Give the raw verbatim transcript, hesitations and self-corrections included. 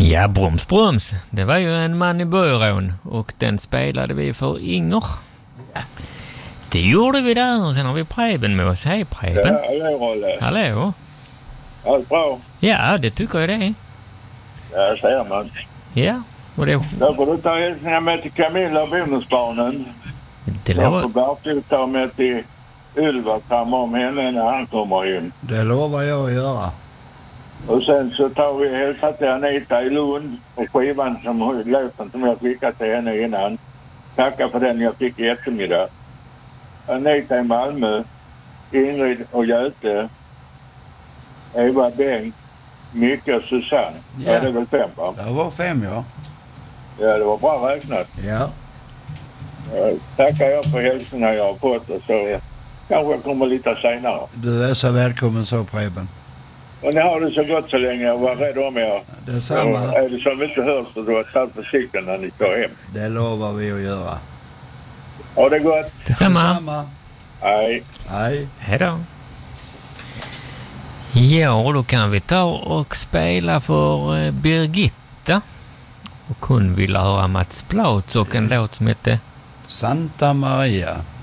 Ja, Broms Broms. Det var ju en man i Börån och den spelade vi för Inger. Ja. Det gjorde vi där och sen har vi Preben med oss. Hej Preben. Ja, hallå Rolle. Hallå. Allt bra? Ja, det tycker jag det är. Ja, säger man. Ja, och det... Då får du ta hälsningar med till Camilla och bonusbarnen. Det lovar... lovar... Jag får Bertil ta med till Ylva, ta om henne när han kommer in. Det lovar jag att göra. Och sen så tar vi hälsa till Anita i Lund och skivan som låten som jag skickade till henne innan. Tacka för den jag fick i eftermiddag. Anita i Malmö, Ingrid och Göte, Eva Bengt, Micke och Susanne. Ja. Ja, det var fem, va? Det var fem, ja. Ja, det var bra räknat. Ja. Ja, tackar jag för hälsningar jag har fått och så kanske jag kommer lite senare. Du är så välkommen så, Preben. Och ni har det så gott så länge jag var rädd om er. Det är samma. Och är det som inte hörs så då tar försiktigt när ni tar hem. Det lovar vi att göra. Ha det gott. Detsamma. Detsamma. Hej. Hej. Hej då. Ja, då kan vi ta och spela för Birgitta. Och hon vill höra Mats Plautz och en låt som heter Santa Maria.